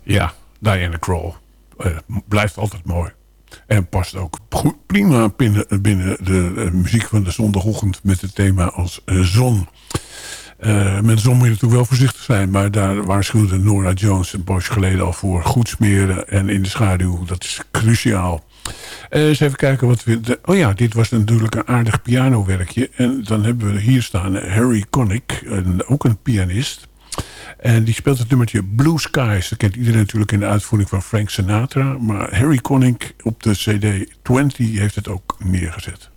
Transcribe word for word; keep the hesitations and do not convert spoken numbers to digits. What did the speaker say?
Ja, Diana Krall. Uh, blijft altijd mooi. En past ook goed, prima binnen, binnen de uh, muziek van de zondagochtend... met het thema als uh, zon. Uh, met zon moet je natuurlijk wel voorzichtig zijn... maar daar waarschuwde Norah Jones een poosje geleden al voor. Goed smeren en in de schaduw, dat is cruciaal. Uh, eens even kijken wat we... De, oh ja, dit was natuurlijk een aardig pianowerkje. En dan hebben we hier staan Harry Connick, een, ook een pianist... En die speelt het nummertje Blue Skies. Dat kent iedereen natuurlijk in de uitvoering van Frank Sinatra. Maar Harry Connick op de C D twintig heeft het ook neergezet.